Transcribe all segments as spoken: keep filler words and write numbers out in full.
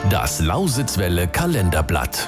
Das Lausitzwelle Kalenderblatt.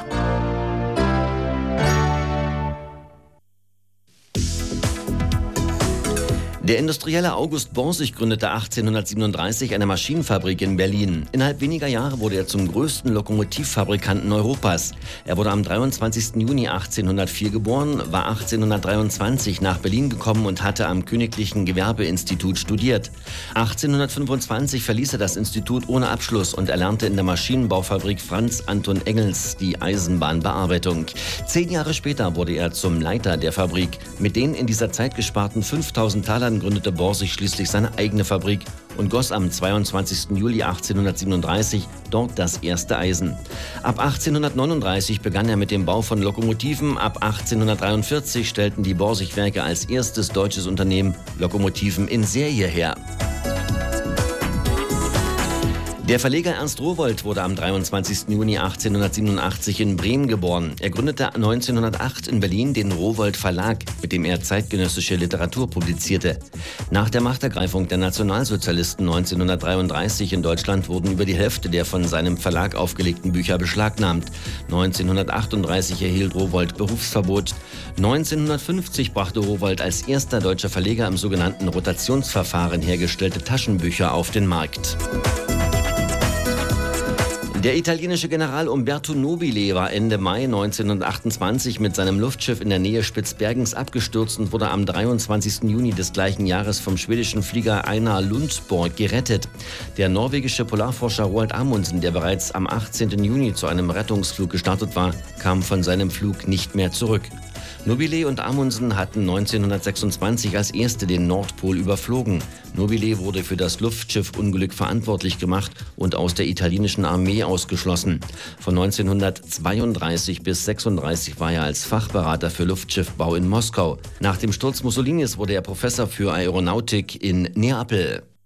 Der Industrielle August Borsig gründete achtzehnhundertsiebenunddreißig eine Maschinenfabrik in Berlin. Innerhalb weniger Jahre wurde er zum größten Lokomotivfabrikanten Europas. Er wurde am dreiundzwanzigsten Juni achtzehnhundertvier geboren, war achtzehnhundertdreiundzwanzig nach Berlin gekommen und hatte am Königlichen Gewerbeinstitut studiert. achtzehnhundertfünfundzwanzig verließ er das Institut ohne Abschluss und erlernte in der Maschinenbaufabrik Franz Anton Engels die Eisenbahnbearbeitung. Zehn Jahre später wurde er zum Leiter der Fabrik. Mit den in dieser Zeit gesparten fünftausend Talern gründete Borsig schließlich seine eigene Fabrik und goss am zweiundzwanzigsten Juli achtzehnhundertsiebenunddreißig dort das erste Eisen. Ab achtzehnhundertneununddreißig begann er mit dem Bau von Lokomotiven. Ab achtzehnhundertdreiundvierzig stellten die Borsig-Werke als erstes deutsches Unternehmen Lokomotiven in Serie her. Der Verleger Ernst Rowohlt wurde am dreiundzwanzigsten Juni achtzehnhundertsiebenundachtzig in Bremen geboren. Er gründete neunzehnhundertacht in Berlin den Rowohlt Verlag, mit dem er zeitgenössische Literatur publizierte. Nach der Machtergreifung der Nationalsozialisten neunzehnhundertdreiunddreißig in Deutschland wurden über die Hälfte der von seinem Verlag aufgelegten Bücher beschlagnahmt. neunzehnhundertachtunddreißig erhielt Rowohlt Berufsverbot. neunzehnhundertfünfzig brachte Rowohlt als erster deutscher Verleger im sogenannten Rotationsverfahren hergestellte Taschenbücher auf den Markt. Der italienische General Umberto Nobile war Ende Mai neunzehnhundertachtundzwanzig mit seinem Luftschiff in der Nähe Spitzbergens abgestürzt und wurde am dreiundzwanzigsten Juni des gleichen Jahres vom schwedischen Flieger Einar Lundsborg gerettet. Der norwegische Polarforscher Roald Amundsen, der bereits am achtzehnten Juni zu einem Rettungsflug gestartet war, kam von seinem Flug nicht mehr zurück. Nobile und Amundsen hatten neunzehnhundertsechsundzwanzig als erste den Nordpol überflogen. Nobile wurde für das Luftschiffunglück verantwortlich gemacht und aus der italienischen Armee ausgeschlossen. Von neunzehnhundertzweiunddreißig bis sechsunddreißig war er als Fachberater für Luftschiffbau in Moskau. Nach dem Sturz Mussolinis wurde er Professor für Aeronautik in Neapel.